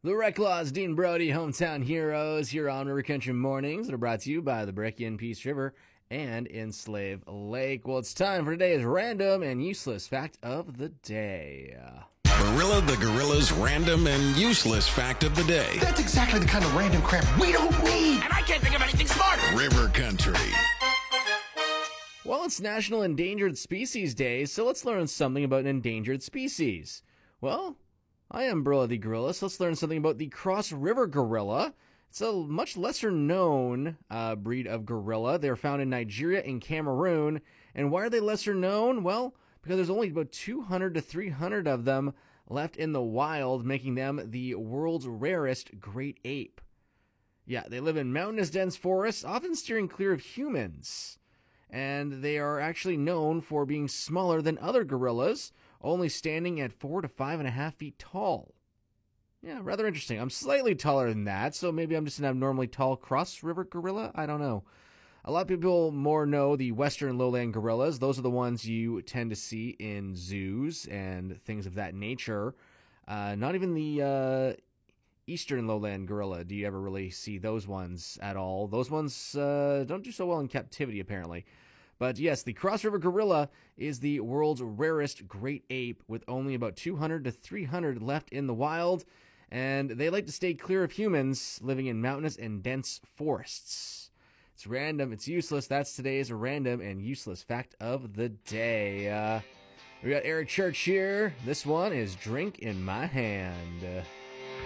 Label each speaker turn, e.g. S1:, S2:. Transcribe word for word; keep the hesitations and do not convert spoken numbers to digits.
S1: The Reclaws, Dean Brody, Hometown Heroes, here on River Country Mornings that are brought to you by the Breckian Peace River and in Slave Lake. Well, it's time for today's random and useless fact of the day.
S2: Gorilla the Gorilla's random and useless fact of the day.
S3: That's exactly the kind of random crap we don't need.
S4: And I can't think of anything smarter.
S2: River Country.
S1: Well, it's National Endangered Species Day, so let's learn something about an endangered species. Well, I am Burla the Gorilla, so let's learn something about the Cross River Gorilla. It's a much lesser known uh, breed of gorilla. They're found in Nigeria and Cameroon. And why are they lesser known? Well, because there's only about two hundred to three hundred of them left in the wild, making them the world's rarest great ape. Yeah, they live in mountainous dense forests, often steering clear of humans. And they are actually known for being smaller than other gorillas, only standing at four to five and a half feet tall. Yeah, rather interesting. I'm slightly taller than that, so maybe I'm just an abnormally tall cross river gorilla. I don't know. A lot of people more know the western lowland gorillas. Those are the ones you tend to see in zoos and things of that nature. Uh, not even the uh, eastern lowland gorilla. Do you ever really see those ones at all? Those ones uh, don't do so well in captivity, apparently. But yes, the Cross River Gorilla is the world's rarest great ape, with only about two hundred to three hundred left in the wild, and they like to stay clear of humans, living in mountainous and dense forests. It's random, it's useless. That's today's random and useless fact of the day. Uh, we got Eric Church here. This one is Drink in My Hand.